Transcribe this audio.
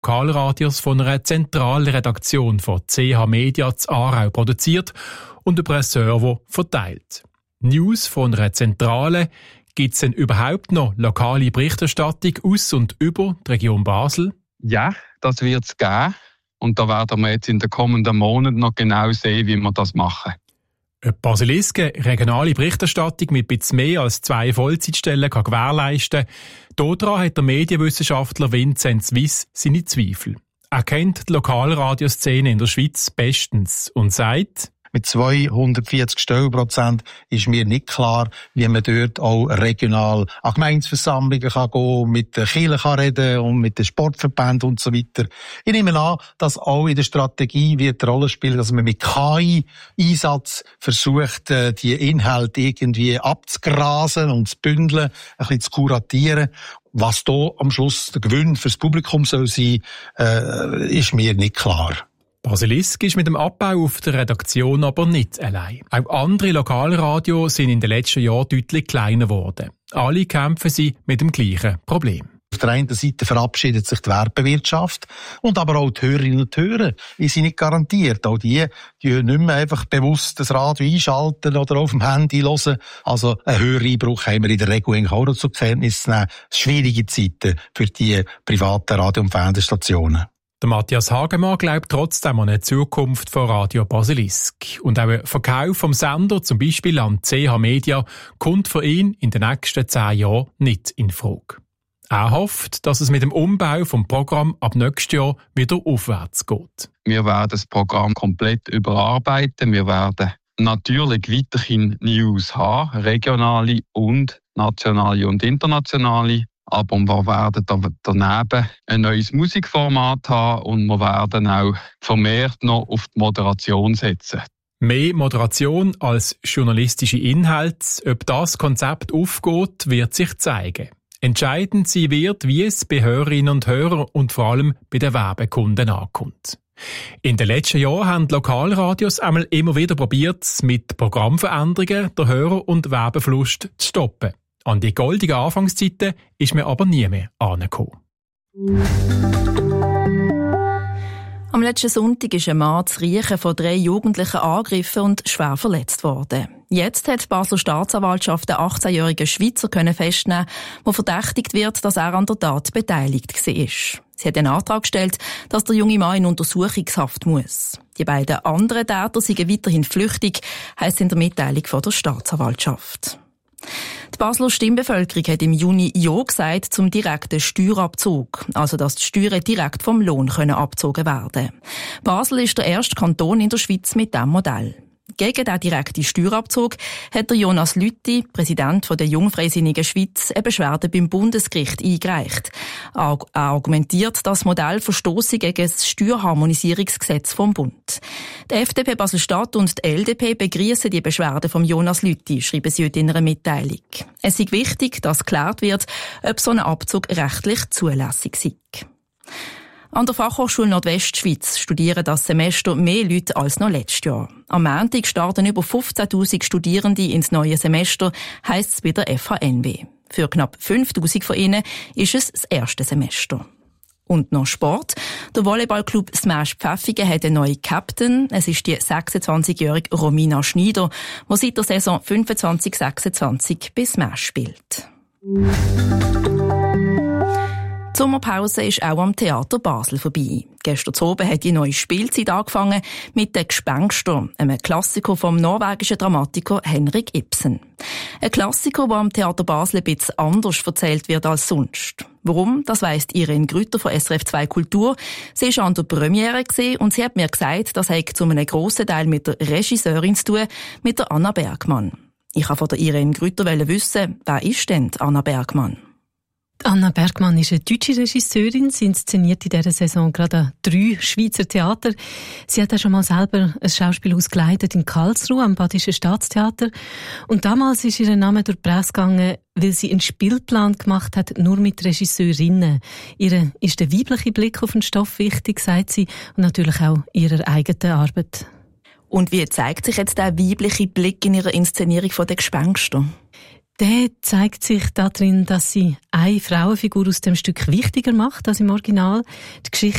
Lokalradios von einer Zentralredaktion von CH Media zu Aarau produziert und über einen Server verteilt. News von einer Zentrale. Gibt es denn überhaupt noch lokale Berichterstattung aus und über die Region Basel? Ja, das wird es geben. Und da werden wir jetzt in den kommenden Monaten noch genau sehen, wie wir das machen. Ob Basilisk eine regionale Berichterstattung mit etwas mehr als 2 Vollzeitstellen kann gewährleisten kann, daran hat der Medienwissenschaftler Vinzenz Wyss seine Zweifel. Er kennt die Lokalradioszene in der Schweiz bestens und sagt: Mit 240 Stellenprozent ist mir nicht klar, wie man dort auch regional an Gemeindeversammlungen kann gehen, mit den Kirchen kann reden und mit den Sportverbänden und so weiter. Ich nehme an, dass auch in der Strategie wird eine Rolle spielen, dass man mit KI-Einsatz versucht, die Inhalte irgendwie abzugrasen und zu bündeln, ein bisschen zu kuratieren. Was da am Schluss der Gewinn fürs Publikum soll sein, ist mir nicht klar. Basilisk ist mit dem Abbau auf der Redaktion aber nicht allein. Auch andere Lokalradios sind in den letzten Jahren deutlich kleiner geworden. Alle kämpfen sie mit dem gleichen Problem. Auf der einen Seite verabschiedet sich die Werbewirtschaft und aber auch die Hörerinnen und Hörer sind nicht garantiert. Auch die nicht mehr einfach bewusst das Radio einschalten oder auf dem Handy hören. Also einen Höreinbruch haben wir in der Regel auch noch zur Kenntnis zu nehmen. Schwierige Zeiten für die privaten Radio- und Fernsehstationen. Der Matthias Hagemann glaubt trotzdem an eine Zukunft von Radio Basilisk. Und auch ein Verkauf vom Sender, zum Beispiel an CH Media, kommt für ihn in den nächsten 10 Jahren nicht in Frage. Er hofft, dass es mit dem Umbau vom Programm ab nächstes Jahr wieder aufwärts geht. Wir werden das Programm komplett überarbeiten. Wir werden natürlich weiterhin News haben, regionale und nationale und internationale. Aber wir werden daneben ein neues Musikformat haben und wir werden auch vermehrt noch auf die Moderation setzen. Mehr Moderation als journalistische Inhalte, ob das Konzept aufgeht, wird sich zeigen. Entscheidend sein wird, wie es bei Hörerinnen und Hörern und vor allem bei den Werbekunden ankommt. In den letzten Jahren haben die Lokalradios einmal immer wieder probiert, mit Programmveränderungen den Hörer- und Werbefluss zu stoppen. An die goldigen Anfangszeiten ist man aber nie mehr angekommen. Am letzten Sonntag ist ein Mann zu Riechen von 3 Jugendlichen angegriffen und schwer verletzt worden. Jetzt hat die Basler Staatsanwaltschaft den 18-jährigen Schweizer festnehmen, der verdächtigt wird, dass er an der Tat beteiligt war. Sie hat einen Antrag gestellt, dass der junge Mann in Untersuchungshaft muss. Die beiden anderen Täter seien weiterhin flüchtig, heisst in der Mitteilung von der Staatsanwaltschaft. Die Basler Stimmbevölkerung hat im Juni Ja gesagt zum direkten Steuerabzug, also dass die Steuern direkt vom Lohn abgezogen werden können. Basel ist der erste Kanton in der Schweiz mit diesem Modell. Gegen den direkten Steuerabzug hat der Jonas Lüthi, Präsident der Jungfreisinnigen Schweiz, eine Beschwerde beim Bundesgericht eingereicht. Er argumentiert, das Modell verstosse gegen das Steuerharmonisierungsgesetz vom Bund. Die FDP Basel-Stadt und die LDP begrüßen die Beschwerde von Jonas Lüthi, schreiben sie heute in einer Mitteilung. Es ist wichtig, dass geklärt wird, ob so ein Abzug rechtlich zulässig sei. An der Fachhochschule Nordwestschweiz studieren das Semester mehr Leute als noch letztes Jahr. Am Montag starten über 15'000 Studierende ins neue Semester, heisst es bei der FHNW. Für knapp 5'000 von ihnen ist es das erste Semester. Und noch Sport. Der Volleyballclub Smash Pfäffiken hat einen neuen Captain. Es ist die 26-jährige Romina Schneider, die seit der Saison 25-26 bei Smash spielt. Die Sommerpause ist auch am Theater Basel vorbei. Gestern Abend hat die neue Spielzeit angefangen mit «Den Gespenster», einem Klassiker vom norwegischen Dramatiker Henrik Ibsen. Ein Klassiker, der am Theater Basel ein bisschen anders erzählt wird als sonst. Warum? Das weiss Irene Grütter von SRF 2 Kultur. Sie war an der Premiere und sie hat mir gesagt, das hat zu einem grossen Teil mit der Regisseurin zu tun, mit der Anna Bergmann. Ich wollte von der Irene Grütter wissen, wer ist denn Anna Bergmann? Anna Bergmann ist eine deutsche Regisseurin. Sie inszeniert in dieser Saison gerade 3 Schweizer Theater. Sie hat auch schon mal selber ein Schauspielhaus geleitet in Karlsruhe am Badischen Staatstheater. Und damals ist ihr Name durch die Presse gegangen, weil sie einen Spielplan gemacht hat, nur mit Regisseurinnen. Ihr ist der weibliche Blick auf den Stoff wichtig, sagt sie, und natürlich auch ihrer eigenen Arbeit. Und wie zeigt sich jetzt der weibliche Blick in ihrer Inszenierung von «Den Gespenster»? Der zeigt sich darin, dass sie eine Frauenfigur aus dem Stück wichtiger macht als im Original. Die Geschichte